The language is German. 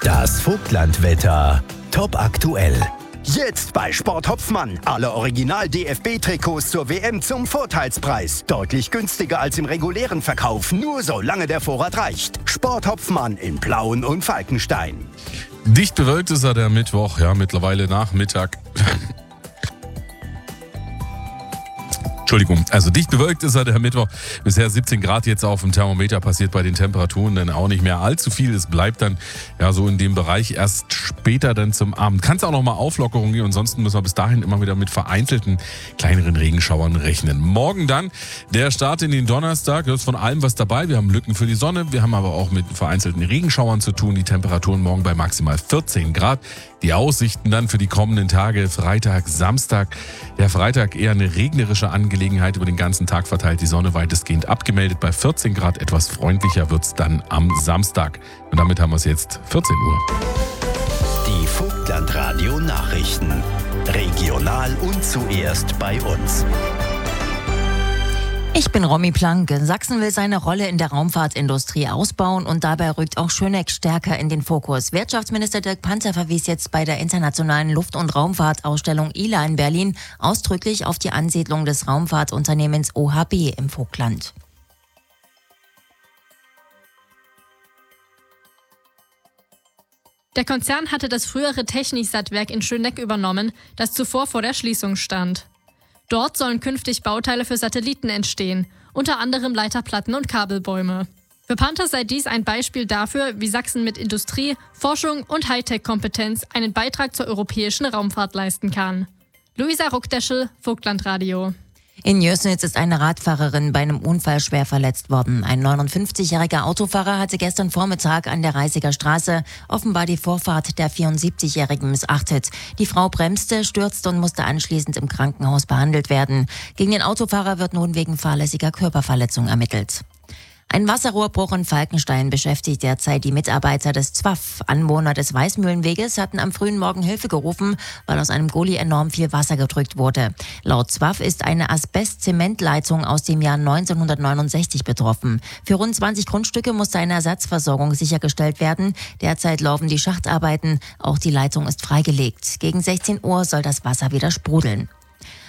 Das Vogtlandwetter. Top aktuell. Jetzt bei Sport Hopfmann. Alle Original-DFB-Trikots zur WM zum Vorteilspreis. Deutlich günstiger als im regulären Verkauf. Nur solange der Vorrat reicht. Sport Hopfmann in Plauen und Falkenstein. Dicht bewölkt ist er der Mittwoch, ja, mittlerweile Nachmittag. Entschuldigung, also dicht bewölkt ist er der Mittwoch. Bisher 17 Grad jetzt auf dem Thermometer, passiert bei den Temperaturen dann auch nicht mehr allzu viel. Es bleibt dann ja so in dem Bereich, erst später dann zum Abend. Kann es auch noch mal Auflockerungen geben, ansonsten müssen wir bis dahin immer wieder mit vereinzelten kleineren Regenschauern rechnen. Morgen dann der Start in den Donnerstag. Da ist von allem was dabei. Wir haben Lücken für die Sonne, wir haben aber auch mit vereinzelten Regenschauern zu tun. Die Temperaturen morgen bei maximal 14 Grad. Die Aussichten dann für die kommenden Tage, Freitag, Samstag. Der Freitag eher eine regnerische Angelegenheit, über den ganzen Tag verteilt, die Sonne weitestgehend abgemeldet. Bei 14 Grad etwas freundlicher wird es dann am Samstag. Und damit haben wir es jetzt 14 Uhr. Die Vogtlandradio Nachrichten. Regional und zuerst bei uns. Ich bin Romy Planke. Sachsen will seine Rolle in der Raumfahrtindustrie ausbauen und dabei rückt auch Schöneck stärker in den Fokus. Wirtschaftsminister Dirk Panther verwies jetzt bei der internationalen Luft- und Raumfahrtausstellung ILA in Berlin ausdrücklich auf die Ansiedlung des Raumfahrtunternehmens OHB im Vogtland. Der Konzern hatte das frühere Technisat-Werk in Schöneck übernommen, das zuvor vor der Schließung stand. Dort sollen künftig Bauteile für Satelliten entstehen, unter anderem Leiterplatten und Kabelbäume. Für Panther sei dies ein Beispiel dafür, wie Sachsen mit Industrie, Forschung und Hightech-Kompetenz einen Beitrag zur europäischen Raumfahrt leisten kann. Luisa Ruckdeschel, Vogtlandradio. In Jößnitz ist eine Radfahrerin bei einem Unfall schwer verletzt worden. Ein 59-jähriger Autofahrer hatte gestern Vormittag an der Reisiger Straße offenbar die Vorfahrt der 74-jährigen missachtet. Die Frau bremste, stürzte und musste anschließend im Krankenhaus behandelt werden. Gegen den Autofahrer wird nun wegen fahrlässiger Körperverletzung ermittelt. Ein Wasserrohrbruch in Falkenstein beschäftigt derzeit die Mitarbeiter des ZWAF. Anwohner des Weißmühlenweges hatten am frühen Morgen Hilfe gerufen, weil aus einem Gully enorm viel Wasser gedrückt wurde. Laut ZWAF ist eine Asbest-Zementleitung aus dem Jahr 1969 betroffen. Für rund 20 Grundstücke musste eine Ersatzversorgung sichergestellt werden. Derzeit laufen die Schachtarbeiten. Auch die Leitung ist freigelegt. Gegen 16 Uhr soll das Wasser wieder sprudeln.